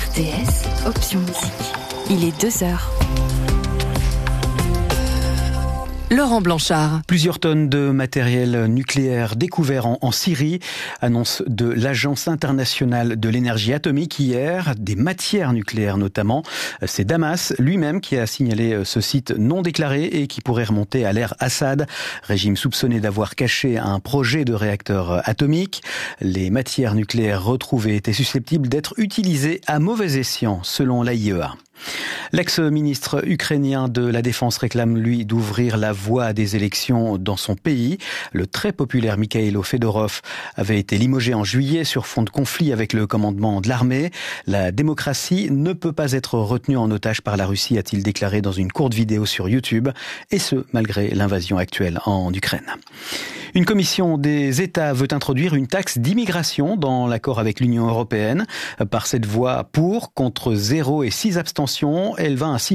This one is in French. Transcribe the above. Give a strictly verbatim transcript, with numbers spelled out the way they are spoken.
R T S, option musique. Il est deux heures. Laurent Blanchard. Plusieurs tonnes de matériel nucléaire découvert en, en Syrie, annonce de l'Agence internationale de l'énergie atomique hier, des matières nucléaires notamment. C'est Damas lui-même qui a signalé ce site non déclaré et qui pourrait remonter à l'ère Assad, régime soupçonné d'avoir caché un projet de réacteur atomique. Les matières nucléaires retrouvées étaient susceptibles d'être utilisées à mauvais escient, selon l'A I E A. L'ex-ministre ukrainien de la Défense réclame, lui, d'ouvrir la voie à des élections dans son pays. Le très populaire Mikhailo Fedorov avait été limogé en juillet sur fond de conflit avec le commandement de l'armée. La démocratie ne peut pas être retenue en otage par la Russie, a-t-il déclaré dans une courte vidéo sur YouTube, et ce, malgré l'invasion actuelle en Ukraine. Une commission des États veut introduire une taxe d'immigration dans l'accord avec l'Union européenne. Par cette voie pour, contre zéro et six abstentions, elle va ainsi